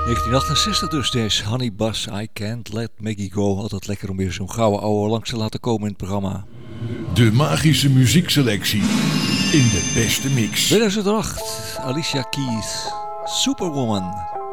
1968 dus deze Honey Buzz, I Can't Let Maggie Go. Altijd lekker om weer zo'n gouden ouwe langs te laten komen in het programma. De magische muziekselectie in de beste mix. 2008, Alicia Keys, Superwoman.